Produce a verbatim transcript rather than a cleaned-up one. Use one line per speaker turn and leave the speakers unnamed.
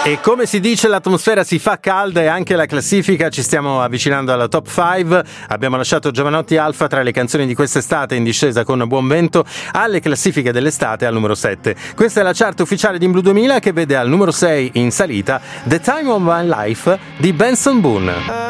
E come si dice, l'atmosfera si fa calda e anche la classifica, ci stiamo avvicinando alla top cinque. Abbiamo lasciato Giovanotti Alfa tra le canzoni di quest'estate in discesa con buon vento alle classifiche dell'estate al numero sette. Questa è la chart ufficiale di In Blu duemila che vede al numero sei in salita The Time of My Life di Benson Boone.